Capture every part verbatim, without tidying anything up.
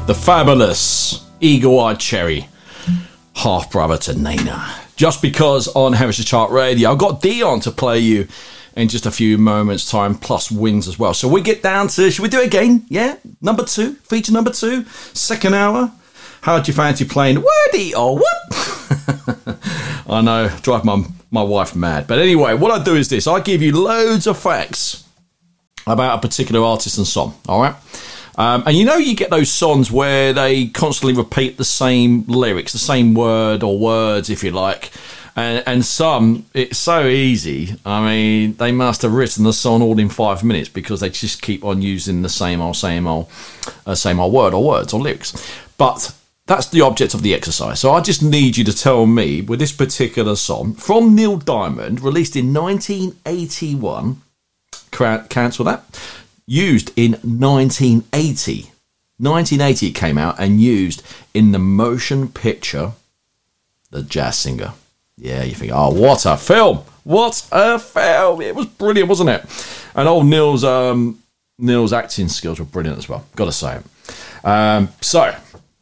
the fabulous Eagle-Eyed Cherry, half-brother to Nena. Just because on Heritage Chart Radio, I've got Dion to play you in just a few moments' time, plus wins as well. So we get down to, should we do it again? Yeah? Number two, feature number two, second hour. How do you fancy playing Wordy or what? I know, drive my, my wife mad. But anyway, what I do is this. I give you loads of facts about a particular artist and song, all right? Um, and you know you get those songs where they constantly repeat the same lyrics, the same word or words, if you like. And, and some, it's so easy. I mean, they must have written the song all in five minutes because they just keep on using the same old, same old, uh, same old word or words or lyrics. But that's the object of the exercise. So I just need you to tell me, with this particular song from Neil Diamond, released in nineteen eighty-one, cancel that, used in nineteen eighty. nineteen eighty it came out and used in the motion picture The Jazz Singer. Yeah, you think, oh, what a film. What a film. It was brilliant, wasn't it? And old Neil's um, Neil's acting skills were brilliant as well. Got to say it. Um, so,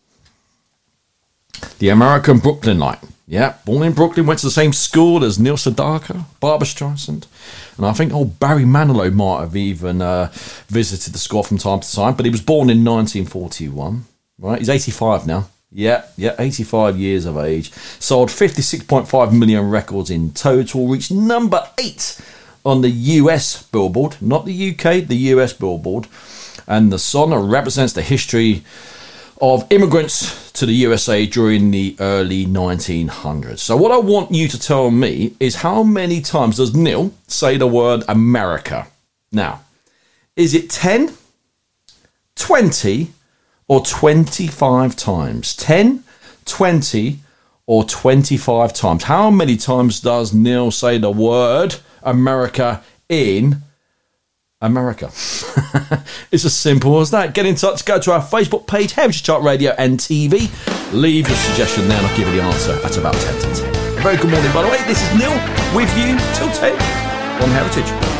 the American Brooklyn Line. Yeah, born in Brooklyn, went to the same school as Neil Sedaka, Barbra Streisand. And I think old Barry Manilow might have even uh, visited the school from time to time. But he was born in nineteen forty-one. Right, he's eighty-five now. Yeah, yeah, eighty-five years of age. Sold fifty-six point five million records in total. Reached number eight on the U S Billboard. Not the U K, the U S Billboard. And the song represents the history of immigrants to the U S A during the early nineteen hundreds. So what I want you to tell me is how many times does Neil say the word America? Now, is it ten, twenty, or twenty-five times? ten, twenty, or twenty-five times? How many times does Neil say the word America in America? It's as simple as that. Get in touch, go to our Facebook page, Heritage Chart Radio and T V. Leave your suggestion there and I'll give you the answer at about ten to ten. A very good morning, by the way. This is Neil with you till ten on Heritage.